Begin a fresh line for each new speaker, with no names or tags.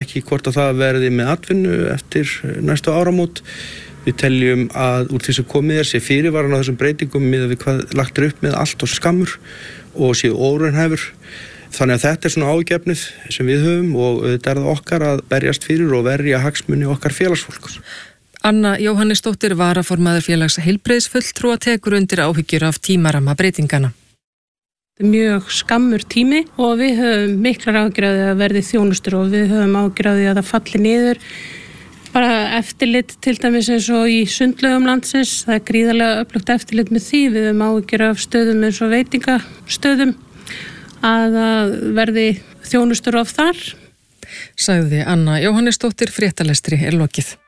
ekki hvort að það verði með atvinnu eftir næstu áramót. Við teljum að úr því sem komið sé fyrirvaran á þessum breytingum miðað við hvað lagt upp með allt og skammur og séu óraunhæfur. Þannig að þetta svona áhyggjuefnið sem við höfum og þetta það okkar að berjast fyrir og verja hagsmuni okkar félagsfólks.
Anna Jóhannesdóttir, varaformaður félags heilbrigðisfulltrúa, tekur undir áhyggjur af tímaramma breytingana.
Mjög skammur tími og við höfum miklar áhyggjur af því að verði þjónustur og við höfum áhyggjur af því að það falli niður. Bara eftirlit til dæmis eins og í sundlaugum landsins, það gríðarlega öflugt eftirlit með því, við höfum áhyggjur af stöðum eins og veitingastöðum að verði þjónustur of þar.
Sagði Anna Jóhannesdóttir, fréttalestri lokið.